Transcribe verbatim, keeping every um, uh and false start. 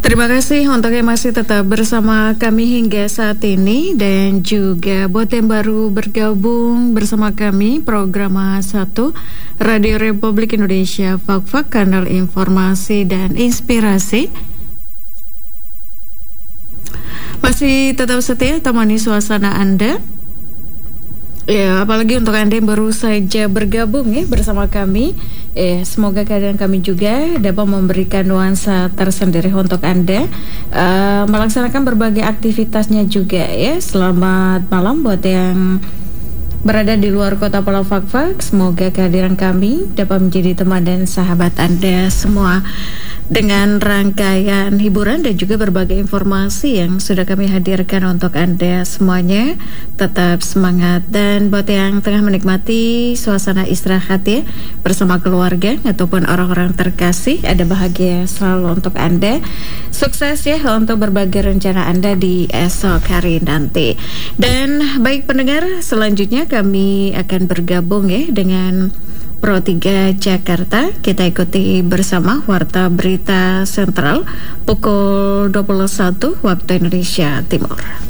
Terima kasih untuk yang masih tetap bersama kami hingga saat ini, dan juga buat yang baru bergabung bersama kami program satu Radio Republik Indonesia Fak-Fak, kanal informasi dan inspirasi. Masih tetap setia temani suasana Anda. Ya, apalagi untuk Anda yang baru saja bergabung ya bersama kami. Eh, semoga keadaan kami juga dapat memberikan nuansa tersendiri untuk Anda uh, melaksanakan berbagai aktivitasnya juga ya. Selamat malam buat yang berada di luar kota Pulau Fak-Fak. Semoga kehadiran kami dapat menjadi teman dan sahabat Anda semua dengan rangkaian hiburan dan juga berbagai informasi yang sudah kami hadirkan untuk Anda semuanya. Tetap semangat, dan buat yang tengah menikmati suasana istirahat ya bersama keluarga ataupun orang-orang terkasih, ada bahagia selalu untuk Anda. Sukses ya untuk berbagai rencana Anda di esok hari nanti. Dan baik pendengar, selanjutnya kami akan bergabung ya dengan Pro tiga Jakarta. Kita ikuti bersama Warta Berita Sentral pukul dua puluh satu waktu Indonesia Timur.